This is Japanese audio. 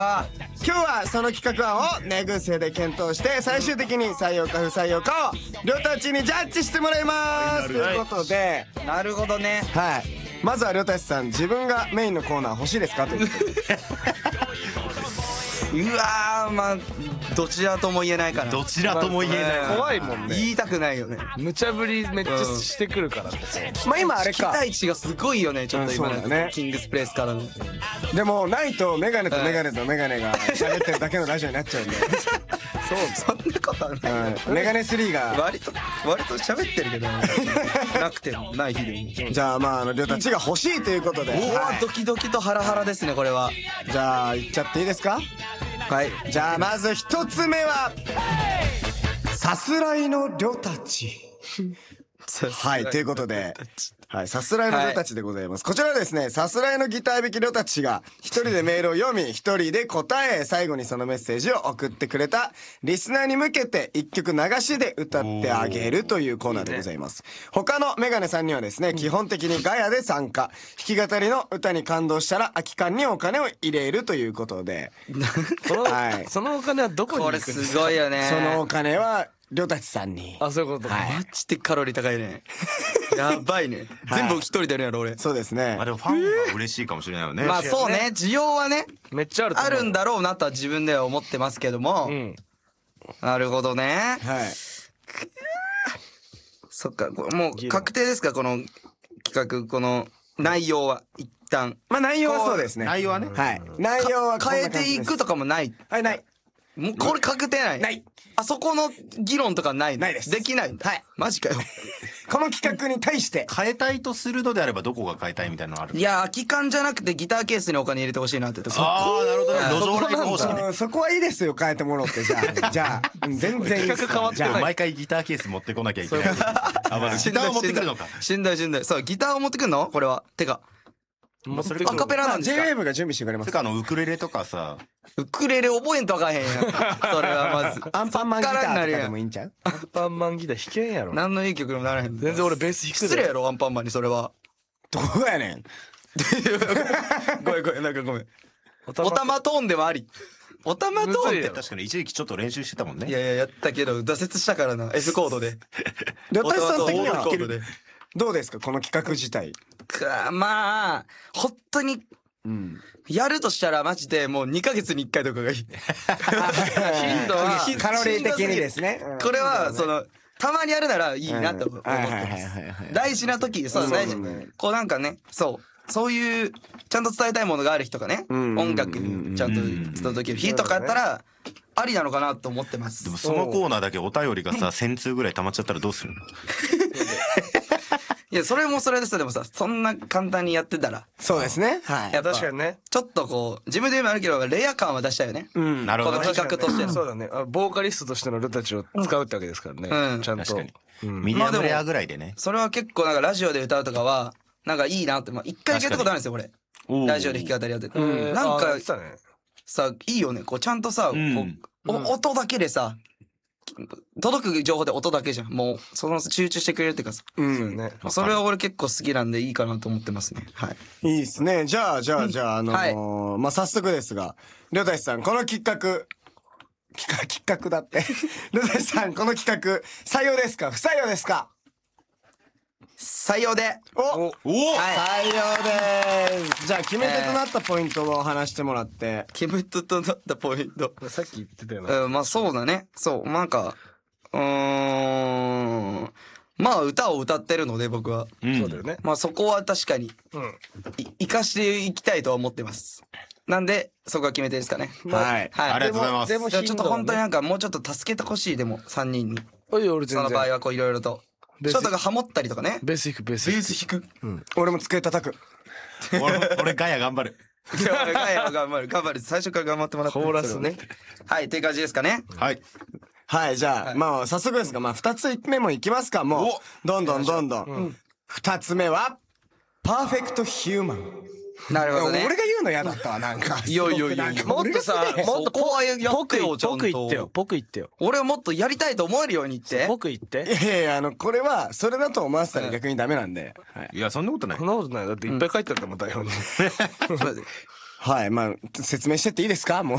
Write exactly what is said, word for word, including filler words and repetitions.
今日はその企画案を寝癖で検討して最終的に採用か不採用かをりょうたちにジャッジしてもらいますということで、 なるほどね。 はい、まずはりょうたちさん、自分がメインのコーナー欲しいですかということでうわー、まあどちらとも言えないかな。 どちらとも言えない。 怖いもんね。 言いたくないよね。 無茶ぶりめっちゃしてくるからって。 まあ今あれか、 期待値がすごいよね。ちょっと今うんそうだねのキングスプレイスからの。 でもないとメガネとメガネとメガネが喋ってるだけのラジオになっちゃうんでそう、そんなことはない。 うんメガネスリーが割と割と喋ってるけどなくてもない日でも。 じゃあまああのりょうたちが欲しいということで、 おはお、ドキドキとハラハラですねこれは。 い、じゃあいっちゃっていいですか。 はい。 じゃあまず一つ目はさすらいのりょうたち。はいということで、はい、さすらいのりょうたちでございます、はい、こちらはですね、さすらいのギター弾きりょうたちが一人でメールを読み一人で答え、最後にそのメッセージを送ってくれたリスナーに向けて一曲流しで歌ってあげるというコーナーでございます。他のメガネさんにはですね、基本的にガヤで参加、弾き語りの歌に感動したら空き缶にお金を入れるということでその、 はい、 そのお金はどこに行これくんですすごいよね。 そのお金はりょうたちさんに。 あ、そういうことか。 はいマジでカロリー高いね。やばいね。全部一人でやるやろ俺。 そうですね。 まあでもファンは嬉しいかもしれないよね。 まあそうね、需要はねめっちゃあると思う。 あるんだろうなとは自分では思ってますけども、 うん。 なるほどね。 はい。 そっか、これもう確定ですか、この企画、この内容は一旦まあ内容はそうですね。 内容はね。 はい。内容はこんな変え感じですていくとかもない。 はい、ない。 もうこれ確定ない。 ない。 あそこの議論とかないの。 ないですできない。はい。マジかよ。 この企画に対して。 変えたいとするのであればどこが変えたいみたいなのある。 いや、空き缶じゃなくてギターケースにお金入れてほしいなってとこ。 ああ、なるほどね。路上ライブ方式ね。 うんそこはいいですよ、変えてもらって。じゃあ、じゃあ、うん全然いいです。 企画変わってじゃあない毎回ギターケース持ってこなきゃいけない。あ、まあギターを持ってくるのか。 しんどいしんどい。そう、ギターを持ってくるのこれは。てか。 持ってくるアカペラなんですか。 ジェイウェーブ が準備してくれます。 てかあのウクレレとかさ。 ウクレレ覚えんとあかんへんやん。それはまず。 アンパンマンギターとかでそっからになるやんもいいんちゃう？ アンパンマンギター弾けんやろ。 何のいい曲にもならへん。 全然俺ベース弾くで。 失礼やろ、アンパンマンにそれは。 どうやねん。 ごめんごめん、なんかごめん。 おおたまトーンでもあり。おたまトーンってむずいよ。 確かに一時期ちょっと練習してたもんね。 いやいや、やったけど、挫折したからな。F コードで。 りょうたちさん的にはオタマトーンコードで。 どうですか、この企画自体。 かまあ、本当に、 うん。 やるとしたらマジでもうにかげつにいっかいとかがいい。頻度はカロリー的にですね。うんこれは、その、たまにやるならいいなと思ってはいはいはいますはいはい。 大事な時、そう、大事。こうなんかね、そう。そういう、ちゃんと伝えたいものがある日とかね、 ん音楽にちゃんと伝える日とかやったら、ありなのかなと思ってます。 でもそのコーナーだけお便りがさせん通ぐらい溜まっちゃったらどうするの？ いや、それもそれでさ、でもさ、そんな簡単にやってたら、 そうですね。はい。 やっぱ、 確かにね。 ちょっとこう、自分で言うのもあるけど、レア感は出したいよね。 うん。 このなるほどね。 企画としての。 そうだね。あボーカリストとしてのルたちを使うってわけですからね。 うんちゃんと。 確かに。 うんミディアムレアぐらいでね。 それは結構なんかラジオで歌うとかは、なんかいいなって、まあ一回聞いたことあるんですよ、俺。 おーラジオで弾き語りやってて。 うんなんかあやってたねさ、いいよね。こうちゃんとさ、こうんうお音だけでさ、届く情報で音だけじゃん。もう、その集中してくれるっていうかさ。 うん。 ね。 それは俺結構好きなんでいいかなと思ってますね。はい。 いいですね。じゃあ、じゃあ、じゃあ、あのはいー、まあ、早速ですが、りょうたちさん、この企画、企画、企画だって。りょうたちさん、この企画、採用ですか不採用ですか？ 採用で。 おおお。 はい。 採用でーす。じゃあ、決め手となったポイントを話してもらって。 決め手となったポイント。 さっき言ってたよな。 うん、まあそうだね。そう、なんか、うーん。まあ歌を歌ってるので僕は。 うんそうだよね。 まあそこは確かに、 うん。 い生かしていきたいとは思ってます。なんで、そこが決め手ですかね。 はい。 はい。 ありがとうございますでもじゃあちょっと本当にねなんかもうちょっと助けてほしい、でもさんにんに。 おい俺全然。 その場合はこういろいろと。 ベースショートがハモったりとかね。 ベース弾くベース。 ベース弾く。 俺も机叩く。 俺俺ガヤ頑張る。 いや俺ガヤ頑張る。頑張る。最初から頑張ってもらって。 コーラスね。 はい、っていう感じですかね。 はい。 はい、じゃあ、まあ、早速ですが、まあ、二つ目もいきますか、もう。どんどんどんどん。二つ目は、パーフェクトヒューマン。 なるほどね。 俺が言うの嫌だったわ、なんか。 いやいやいやいや。もっとさ、もっとこうやってよ、ちゃん僕言ってよ。 と。 僕言ってよ。 俺はもっとやりたいと思えるように言って。 僕言ってい。やいや、あの、これは、それだと思わせたら逆にダメなんで。はい。 いやそんなことないそん。なことない。だっていっぱい書いてあるんだもん、台本に。 はい、まあ説明してっていいですかもう